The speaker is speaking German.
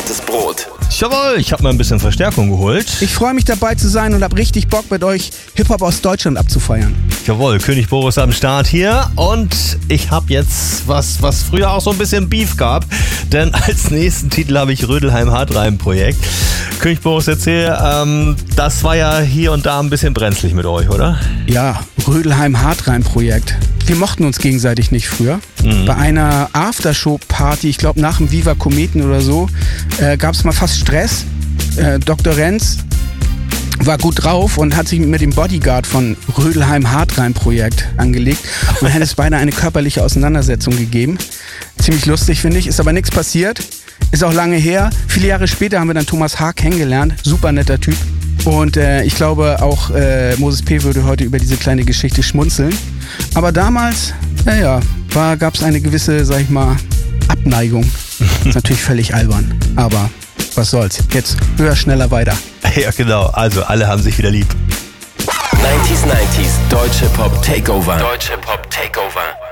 hartes Brot. Jawohl, ich habe mal ein bisschen Verstärkung geholt. Ich freue mich dabei zu sein und habe richtig Bock mit euch Hip-Hop aus Deutschland abzufeiern. Jawohl, König Boris am Start hier und ich habe jetzt was früher auch so ein bisschen Beef gab, denn als nächsten Titel habe ich Rödelheim Hartreim-Projekt. König Boris, erzähl, das war ja hier und da ein bisschen brenzlig mit euch, oder? Ja, Rödelheim Hartreim-Projekt. Wir mochten uns gegenseitig nicht früher. Bei einer Aftershow-Party, ich glaube nach dem Viva Kometen oder so, gab es mal fast Stress. Dr. Renz war gut drauf und hat sich mit dem Bodyguard von Rödelheim Hartreim-Projekt angelegt und hätte es beinahe eine körperliche Auseinandersetzung gegeben. Ziemlich lustig, finde ich. Ist aber nichts passiert. Ist auch lange her. Viele Jahre später haben wir dann Thomas H. kennengelernt. Super netter Typ. Und ich glaube auch Moses P. würde heute über diese kleine Geschichte schmunzeln. Aber damals, gab es eine gewisse, sag ich mal, Abneigung. Ist natürlich völlig albern. Aber was soll's. Jetzt höher, schneller, weiter. Ja, genau. Also alle haben sich wieder lieb. 90s, Deutsche Pop Takeover. Deutsche Pop Takeover.